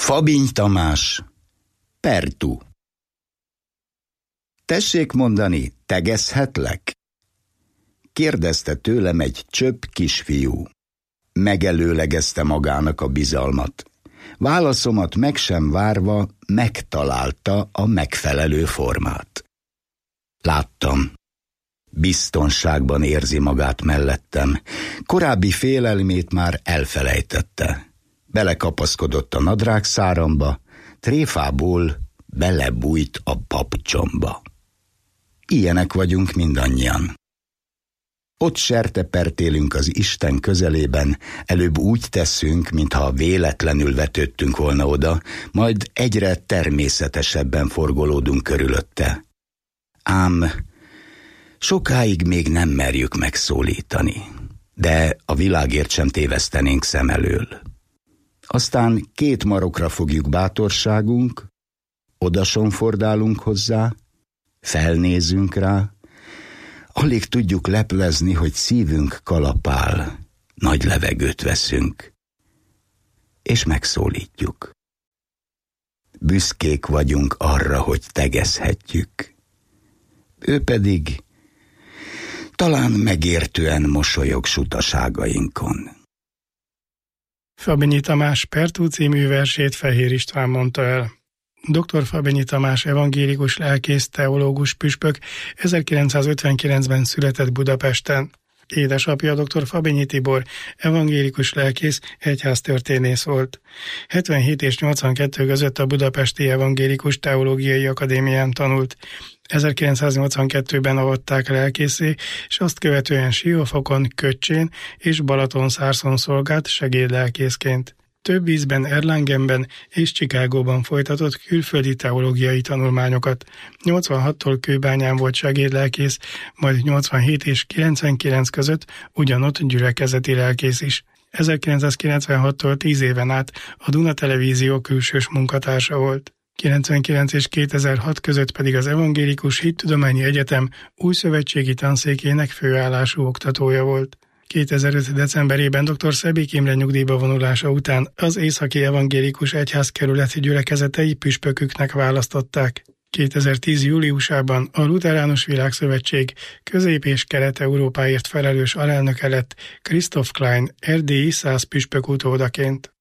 Fabiny Tamás, Pertú. Tessék mondani, tegezhetlek? Kérdezte tőlem egy csöpp kisfiú. Megelőlegezte magának a bizalmat. Válaszomat meg sem várva megtalálta a megfelelő formát. Láttam. Biztonságban érzi magát mellettem. Korábbi félelmét már elfelejtette. Belekapaszkodott a nadrágszáramba, tréfából belebújt a papucsomba. Ilyenek vagyunk mindannyian. Ott sertepertélünk az Isten közelében, előbb úgy teszünk, mintha véletlenül vetődtünk volna oda, majd egyre természetesebben forgolódunk körülötte. Ám sokáig még nem merjük megszólítani, de a világért sem tévesztenénk szem elől. Aztán 2 marokra fogjuk bátorságunk, odasonfordálunk hozzá, felnézünk rá, alig tudjuk leplezni, hogy szívünk kalapál, nagy levegőt veszünk, és megszólítjuk. Büszkék vagyunk arra, hogy tegezhetjük. Ő pedig talán megértően mosolyog sutaságainkon. Fabinyi Tamás Pertú című versét Fehér István mondta el. Dr. Fabinyi Tamás evangélikus lelkész, teológus püspök 1959-ben született Budapesten. Édesapja dr. Fabinyi Tibor, evangélikus lelkész, egyháztörténész volt. 77 és 82 között a Budapesti Evangélikus Teológiai Akadémián tanult. 1982-ben avatták lelkészé, és azt követően Siófokon, Köccsén és Balatonszárszon szolgált segédlelkészként. Több ízben Erlangenben és Chicagóban folytatott külföldi teológiai tanulmányokat. 86-tól Kőbányán volt segédlelkész, majd 87 és 99 között ugyanott gyülekezeti lelkész is. 1996-tól 10 éven át a Duna Televízió külsős munkatársa volt. 99 és 2006 között pedig az Evangélikus Hittudományi Egyetem újszövetségi tanszékének főállású oktatója volt. 2005. decemberében dr. Szebék Imre nyugdíjba vonulása után az Északi Evangélikus Egyházkerület gyülekezetei püspöküknek választották. 2010. júliusában a Lutheránus Világszövetség Közép- és Kelet-Európáért felelős alelnöke lett Christoph Klein erdélyi 100 püspök utódaként.